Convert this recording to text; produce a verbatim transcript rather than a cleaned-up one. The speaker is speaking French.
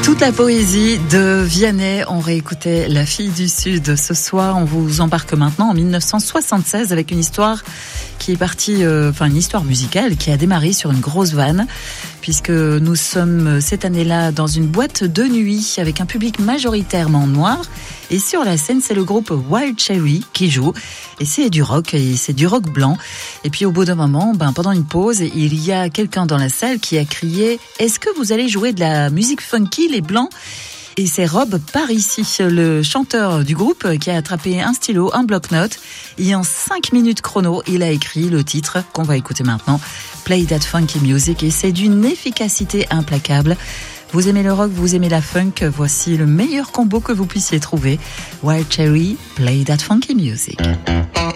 Toute la poésie de Vianney. On réécoutait La fille du Sud ce soir. On vous embarque maintenant en dix-neuf cent soixante-seize avec une histoire qui est partie, euh, enfin une histoire musicale qui a démarré sur une grosse vanne, puisque nous sommes cette année-là dans une boîte de nuit avec un public majoritairement noir. Et sur la scène, c'est le groupe Wild Cherry qui joue. Et c'est du rock, et c'est du rock blanc. Et puis au bout d'un moment, ben, pendant une pause, il y a quelqu'un dans la salle qui a crié « Est-ce que vous allez jouer de la musique funky, les Blancs ?» Et c'est Rob Parisi, le chanteur du groupe, qui a attrapé un stylo, un bloc-notes. Et en cinq minutes chrono, il a écrit le titre qu'on va écouter maintenant, Play That Funky Music. Et c'est d'une efficacité implacable. Vous aimez le rock, vous aimez la funk, voici le meilleur combo que vous puissiez trouver. Wild Cherry, Play That Funky Music.